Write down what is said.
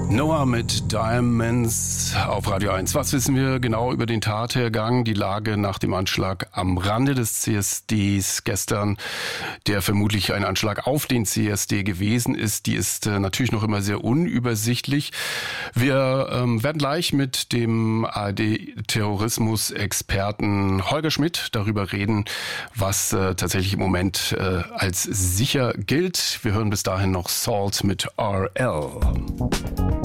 Noah mit Diamonds auf Radio 1. Was wissen wir genau über den Tathergang, die Lage nach dem Anschlag am Rande des CSDs gestern, der vermutlich ein Anschlag auf den CSD gewesen ist? Die ist natürlich noch immer sehr unübersichtlich. Wir werden gleich mit dem ARD-Terrorismus-Experten Holger Schmidt darüber reden, was tatsächlich im Moment als sicher gilt. Wir hören bis dahin noch Salt mit RL.